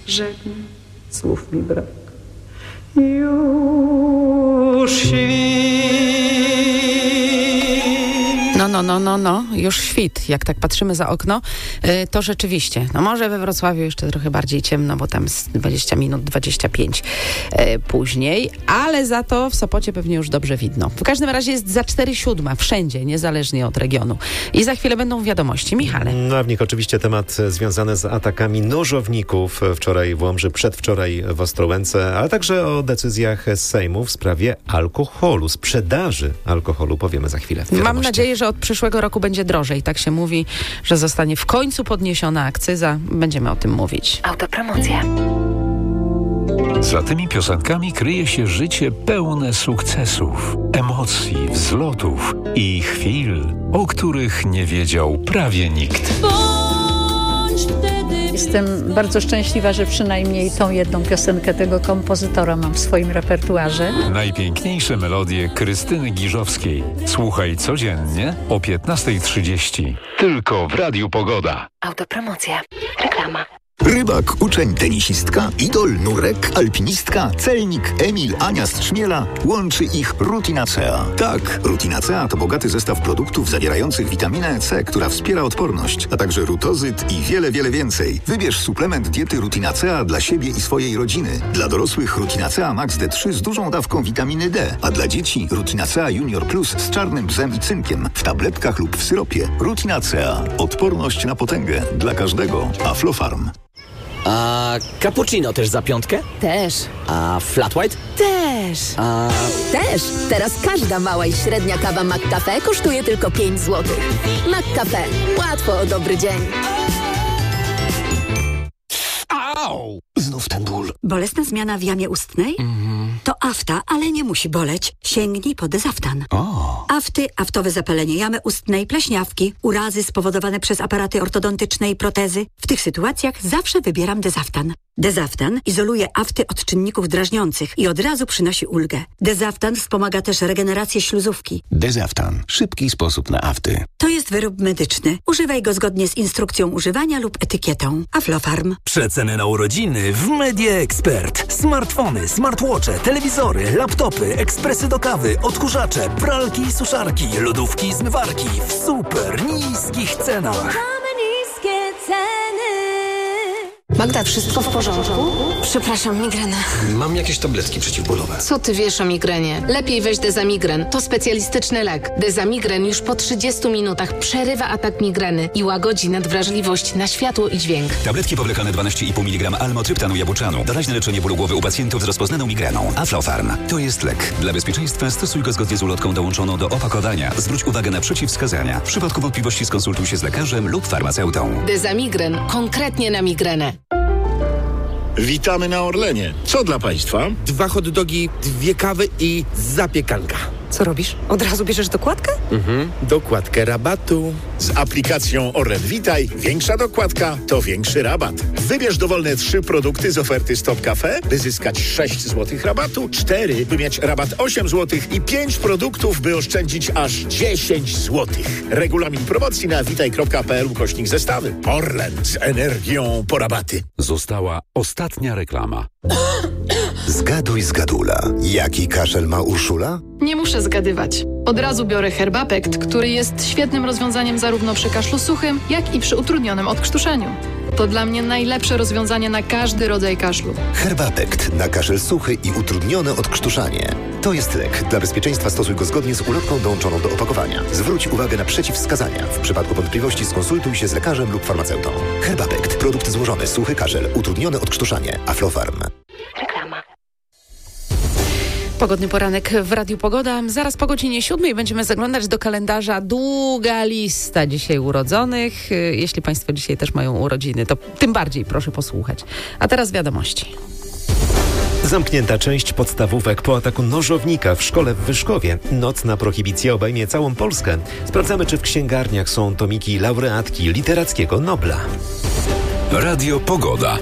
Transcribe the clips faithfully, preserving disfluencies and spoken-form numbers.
rzekł, słów mi brak. Już świt. No, no, no, no, no, już świt. Jak tak patrzymy za okno, yy, to rzeczywiście, no może we Wrocławiu jeszcze trochę bardziej ciemno, bo tam z dwadzieścia minut, dwadzieścia pięć yy, później, ale za to w Sopocie pewnie już dobrze widno. W każdym razie jest za cztery siódma wszędzie, niezależnie od regionu. I za chwilę będą wiadomości. Michale. No, w nich oczywiście temat związany z atakami nożowników wczoraj w Łomży, przedwczoraj w Ostrołęce, ale także o decyzjach z Sejmu w sprawie alkoholu, sprzedaży alkoholu. Powiemy za chwilę. Mam nadzieję, że od przyszłego roku będzie drożej. Tak się mówi, że zostanie w końcu podniesiona akcyza. Będziemy o tym mówić. Autopromocja. Za tymi piosenkami kryje się życie pełne sukcesów, emocji, wzlotów i chwil, o których nie wiedział prawie nikt. Jestem bardzo szczęśliwa, że przynajmniej tą jedną piosenkę tego kompozytora mam w swoim repertuarze. Najpiękniejsze melodie Krystyny Giżowskiej. Słuchaj codziennie o piętnasta trzydzieści. Tylko w Radiu Pogoda. Autopromocja. Reklama. Rybak, uczeń, tenisistka, idol, nurek, alpinistka, celnik, Emil, Ania z Trzmiela. Łączy ich Rutinacea. Tak, Rutinacea to bogaty zestaw produktów zawierających witaminę C, która wspiera odporność, a także rutozyt i wiele, wiele więcej. Wybierz suplement diety Rutinacea dla siebie i swojej rodziny. Dla dorosłych Rutinacea Max D trzy z dużą dawką witaminy D, a dla dzieci Rutinacea Junior Plus z czarnym bzem i cynkiem w tabletkach lub w syropie. Rutinacea. Odporność na potęgę. Dla każdego. Aflofarm. A cappuccino też za piątkę? Też. A flat white? Też. A... Też. Teraz każda mała i średnia kawa McCafe kosztuje tylko pięć złotych. McCafe. Łatwo o dobry dzień. Au! Znów ten ból. Bolesna zmiana w jamie ustnej? Mhm. To afta, ale nie musi boleć. Sięgnij po Dezaftan. O. Afty, aftowe zapalenie jamy ustnej, pleśniawki, urazy spowodowane przez aparaty ortodontyczne i protezy. W tych sytuacjach zawsze wybieram Dezaftan. Dezaftan izoluje afty od czynników drażniących i od razu przynosi ulgę. Dezaftan wspomaga też regenerację śluzówki. Dezaftan. Szybki sposób na afty. To jest wyrób medyczny. Używaj go zgodnie z instrukcją używania lub etykietą. Aflofarm. Przeceny na urodziny w Media Expert. Smartfony, smartwatche, telewizory, laptopy, ekspresy do kawy, odkurzacze, pralki i suszarki, lodówki, zmywarki w super niskich cenach. Mamy niskie ceny. Magda, wszystko w porządku? Przepraszam, migrena. Mam jakieś tabletki przeciwbólowe. Co ty wiesz o migrenie? Lepiej weź Dezamigren. To specjalistyczny lek. Dezamigren już po trzydziestu minutach przerywa atak migreny i łagodzi nadwrażliwość na światło i dźwięk. Tabletki powlekane dwanaście i pół miligrama almotryptanu jabłczanu. Doraźne leczenie bólu głowy u pacjentów z rozpoznaną migreną. Aflofarm. To jest lek. Dla bezpieczeństwa stosuj go zgodnie z ulotką dołączoną do opakowania. Zwróć uwagę na przeciwwskazania. W przypadku wątpliwości skonsultuj się z lekarzem lub farmaceutą. Dezamigren. Konkretnie na migrenę. Witamy na Orlenie. Co dla Państwa? Dwa hot dogi, dwie kawy i zapiekanka. Co robisz? Od razu bierzesz dokładkę? Mhm, dokładkę rabatu. Z aplikacją Orlen Witaj większa dokładka to większy rabat. Wybierz dowolne trzy produkty z oferty Stop Cafe, by zyskać sześć złotych rabatu, cztery, by mieć rabat osiem złotych i pięć produktów, by oszczędzić aż dziesięć złotych. Regulamin promocji na witaj kropka p l ukośnik zestawy. Orlen z energią po rabaty. Została ostatnia reklama. Zgaduj zgadula. Jaki kaszel ma Urszula? Nie muszę zgadywać. Od razu biorę Herbapekt, który jest świetnym rozwiązaniem zarówno przy kaszlu suchym, jak i przy utrudnionym odkrztuszeniu. To dla mnie najlepsze rozwiązanie na każdy rodzaj kaszlu. Herbapekt na kaszel suchy i utrudnione odkrztuszanie. To jest lek. Dla bezpieczeństwa stosuj go zgodnie z ulotką dołączoną do opakowania. Zwróć uwagę na przeciwwskazania. W przypadku wątpliwości skonsultuj się z lekarzem lub farmaceutą. Herbapekt. Produkt złożony. Suchy kaszel. Utrudnione odkrztuszanie. Aflofarm. Reklama. Pogodny poranek w Radiu Pogoda. Zaraz po godzinie siódmej będziemy zaglądać do kalendarza. Długa lista dzisiaj urodzonych. Jeśli Państwo dzisiaj też mają urodziny, to tym bardziej proszę posłuchać. A teraz wiadomości. Zamknięta część podstawówek po ataku nożownika w szkole w Wyszkowie. Nocna prohibicja obejmie całą Polskę. Sprawdzamy, czy w księgarniach są tomiki laureatki literackiego Nobla. Radio Pogoda.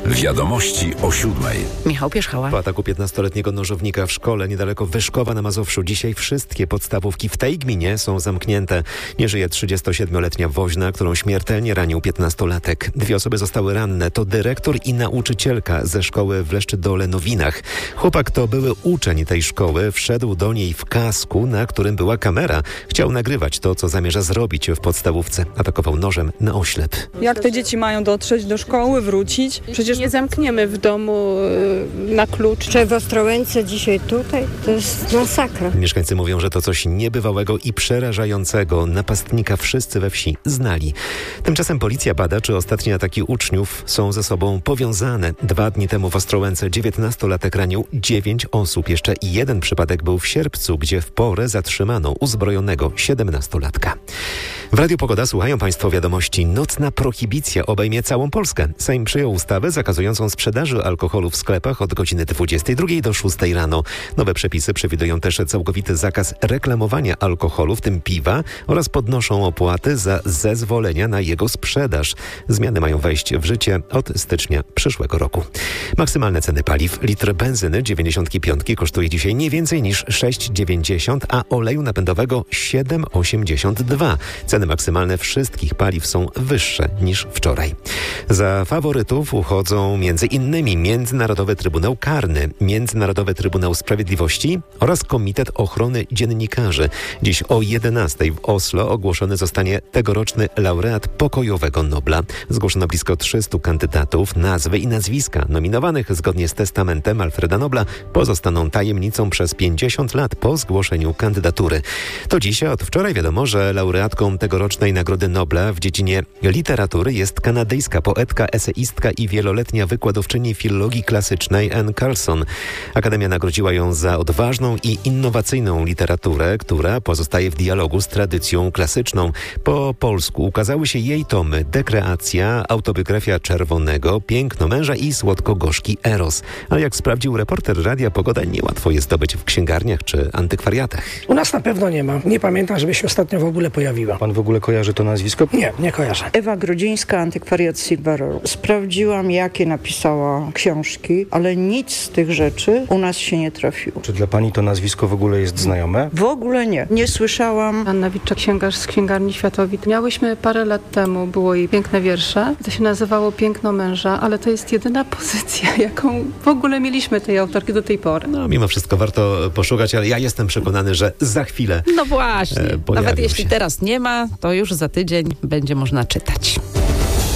Wiadomości o siódmej. Michał Pierzchała. Po ataku piętnastoletniego nożownika w szkole niedaleko Wyszkowa na Mazowszu dzisiaj wszystkie podstawówki w tej gminie są zamknięte. Nie żyje trzydziestosiedmioletnia woźna, którą śmiertelnie ranił piętnastolatek. Dwie osoby zostały ranne. To dyrektor i nauczycielka ze szkoły w Leszczydole-Nowinach. Chłopak to były uczeń tej szkoły. Wszedł do niej w kasku, na którym była kamera. Chciał nagrywać to, co zamierza zrobić w podstawówce. Atakował nożem na oślep. Jak te dzieci mają dotrzeć do szkoły, wrócić? Przecież nie zamkniemy w domu na klucz. Czy w Ostrołęce dzisiaj tutaj? To jest masakra. Mieszkańcy mówią, że to coś niebywałego i przerażającego. Napastnika wszyscy we wsi znali. Tymczasem policja bada, czy ostatnie ataki uczniów są ze sobą powiązane. Dwa dni temu w Ostrołęce dziewiętnastolatek ranił dziewięć osób. Jeszcze jeden przypadek był w Sierpcu, gdzie w porę zatrzymano uzbrojonego siedemnastolatka. W Radiu Pogoda słuchają Państwo wiadomości. Nocna prohibicja obejmie całą Polskę. Sejm przyjął ustawę zakazującą sprzedaży alkoholu w sklepach od godziny dwudziestej drugiej do szóstej rano. Nowe przepisy przewidują też całkowity zakaz reklamowania alkoholu, w tym piwa, oraz podnoszą opłaty za zezwolenia na jego sprzedaż. Zmiany mają wejść w życie od stycznia przyszłego roku. Maksymalne ceny paliw. Litr benzyny dziewięćdziesiąt pięć kosztuje dzisiaj nie więcej niż sześć dziewięćdziesiąt, a oleju napędowego siedem osiemdziesiąt dwa. Ceny maksymalne wszystkich paliw są wyższe niż wczoraj. Za faworytów uchodzą między innymi Międzynarodowy Trybunał Karny, Międzynarodowy Trybunał Sprawiedliwości oraz Komitet Ochrony Dziennikarzy. Dziś o jedenastej w Oslo ogłoszony zostanie tegoroczny laureat Pokojowego Nobla. Zgłoszono blisko trzystu kandydatów. Nazwy i nazwiska nominowanych zgodnie z testamentem Alfreda Nobla pozostaną tajemnicą przez pięćdziesiąt lat po zgłoszeniu kandydatury. To dzisiaj od wczoraj wiadomo, że laureatką tegorocznej Nagrody Nobla w dziedzinie literatury jest kanadyjska poetka, eseistka i wieloletnia wykładowczyni filologii klasycznej Anne Carlson. Akademia nagrodziła ją za odważną i innowacyjną literaturę, która pozostaje w dialogu z tradycją klasyczną. Po polsku ukazały się jej tomy Dekreacja, Autobiografia Czerwonego, Piękno męża i Słodko-gorzki Eros. Ale jak sprawdził reporter Radia Pogoda, niełatwo je zdobyć w księgarniach czy antykwariatach. U nas na pewno nie ma. Nie pamiętam, żeby się ostatnio w ogóle pojawiła. Pan w ogóle kojarzy to nazwisko? Nie, nie kojarzę. Ewa Grodzińska, antykwariat Silver. Sprawdziłam, jakie napisała książki, ale nic z tych rzeczy u nas się nie trafiło. Czy dla pani to nazwisko w ogóle jest znajome? W ogóle nie. Nie słyszałam. Anna Witczak, księgarz z Księgarni Światowit. Miałyśmy parę lat temu, było jej piękne wiersze. To się nazywało Piękno męża, ale to jest jedyna pozycja, jaką w ogóle mieliśmy tej autorki do tej pory. No, mimo wszystko warto poszukać, ale ja jestem przekonany, że za chwilę No właśnie. e, Nawet jeśli się. teraz nie ma, to już za tydzień będzie można czytać.